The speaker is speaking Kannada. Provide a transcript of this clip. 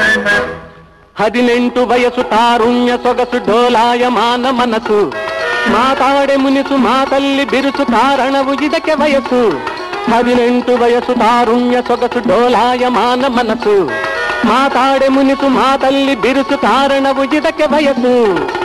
18 ವಯಸ್ಸು ತಾರುಣ್ಯ ಸೊಗಸು ಡೋಲಾಯಮಾನ ಮನಸ್ಸು ಮಾತಾಡೆ ಮುನಿಸು ಮಾತಲ್ಲಿ ಬಿರುಸು ಕಾರಣವು ಇದಕ್ಕೆ ವಯಸ್ಸು 18 ವಯಸ್ಸು ತಾರುಣ್ಯ ಸೊಗಸು ಡೋಲಾಯಮಾನ ಮನಸ್ಸು ಮಾತಾಡೆ ಮುನಿಸು ಮಾತಲ್ಲಿ ಬಿರುಸು ಕಾರಣವು ಇದಕ್ಕೆ ವಯಸ್ಸು